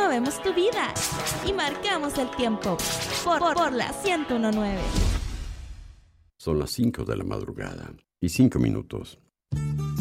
movemos tu vida y marcamos el tiempo por la 1019. Son las 5 de la madrugada y 5 minutos.